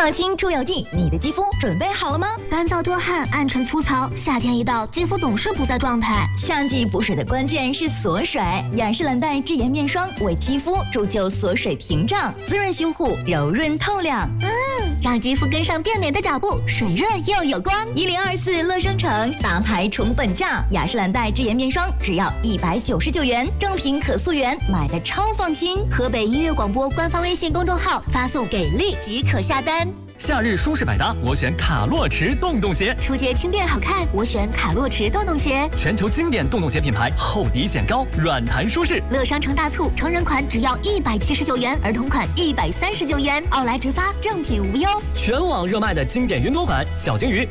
抗菌除油剂，你的肌肤准备好了吗？ 干燥多汗、暗沉粗糙，夏天一到，肌肤总是不在状态。 夏季补水的关键是锁水，雅诗兰黛智妍面霜为肌肤铸就锁水屏障，滋润修护，柔润透亮。 让肌肤跟上变美的脚步，水润又有光。 1024乐生城大牌宠本价，雅诗兰黛智妍面霜只要199元，正品可溯源，买的超放心。 河北音乐广播官方微信公众号发送给力即可下单。 夏日舒适百搭，我选卡洛驰洞洞鞋。 出街轻便好看，我选卡洛驰洞洞鞋。 全球经典洞洞鞋品牌，厚底显高，软弹舒适。 乐商城大促，成人款只要179元，儿童款139元，奥莱直发，正品无忧。 全网热卖的经典云朵款，小鲸鱼